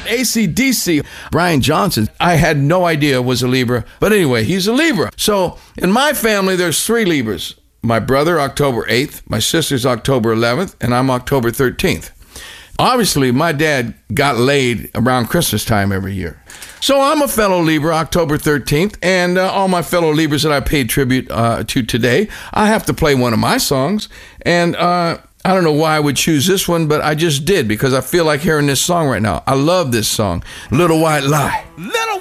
AC/DC. Brian Johnson, I had no idea was a Libra. But anyway, he's a Libra. So in my family, there's 3 Libras. My brother, October 8th. My sister's October 11th. And I'm October 13th. Obviously, my dad got laid around Christmas time every year. So I'm a fellow Libra, October 13th, and all my fellow Libras that I paid tribute to today, I have to play one of my songs. And I don't know why I would choose this one, but I just did because I feel like hearing this song right now. I love this song, Little White Lie. Little